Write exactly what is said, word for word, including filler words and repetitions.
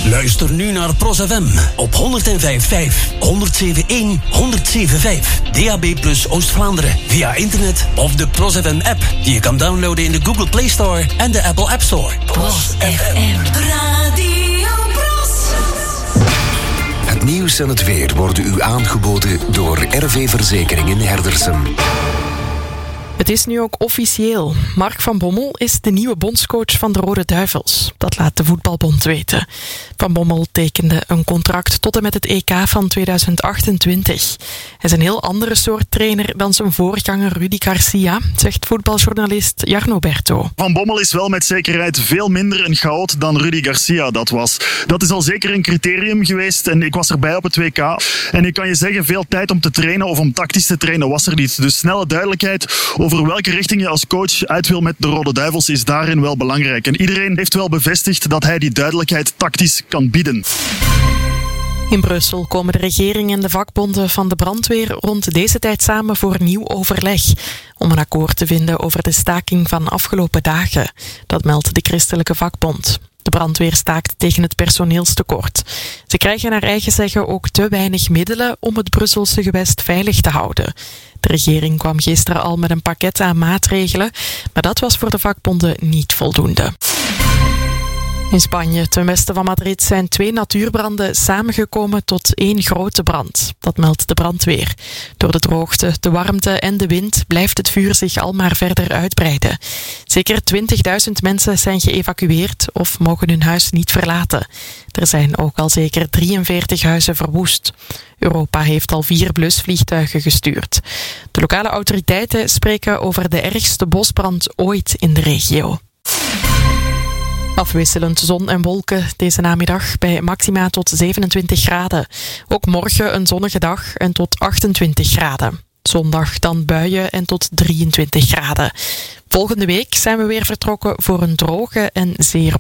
Luister nu naar Pros F M op honderd vijf komma vijf, honderd zeven komma één, honderd zeven komma vijf. D A B plus Oost-Vlaanderen via internet of de Pros F M app die je kan downloaden in de Google Play Store en de Apple App Store. Pros F M Radio Pros. Het nieuws en het weer worden u aangeboden door R V Verzekeringen Herdersen. Het is nu ook officieel. Mark van Bommel is de nieuwe bondscoach van de Rode Duivels. Dat laat de voetbalbond weten. Van Bommel tekende een contract tot en met het E K van tweeduizend achtentwintig. Hij is een heel andere soort trainer dan zijn voorganger Rudy Garcia, zegt voetbaljournalist Jarno Berto. Van Bommel is wel met zekerheid veel minder een chaot dan Rudy Garcia dat was. Dat is al zeker een criterium geweest en ik was erbij op het W K. En ik kan je zeggen, veel tijd om te trainen of om tactisch te trainen was er niet. Dus snelle duidelijkheid over welke richting je als coach uit wil met de Rode Duivels is daarin wel belangrijk. En iedereen heeft wel bevestigd dat hij die duidelijkheid tactisch kan bieden. In Brussel komen de regering en de vakbonden van de brandweer rond deze tijd samen voor nieuw overleg om een akkoord te vinden over de staking van afgelopen dagen. Dat meldt de Christelijke Vakbond. De brandweer staakt tegen het personeelstekort. Ze krijgen naar eigen zeggen ook te weinig middelen om het Brusselse gewest veilig te houden. De regering kwam gisteren al met een pakket aan maatregelen, maar dat was voor de vakbonden niet voldoende. In Spanje, ten westen van Madrid, zijn twee natuurbranden samengekomen tot één grote brand. Dat meldt de brandweer. Door de droogte, de warmte en de wind blijft het vuur zich al maar verder uitbreiden. Zeker twintigduizend mensen zijn geëvacueerd of mogen hun huis niet verlaten. Er zijn ook al zeker drieënveertig huizen verwoest. Europa heeft al vier blusvliegtuigen gestuurd. De lokale autoriteiten spreken over de ergste bosbrand ooit in de regio. Afwisselend zon en wolken deze namiddag bij maxima tot zevenentwintig graden. Ook morgen een zonnige dag en tot achtentwintig graden. Zondag dan buien en tot drieëntwintig graden. Volgende week zijn we weer vertrokken voor een droge en zeer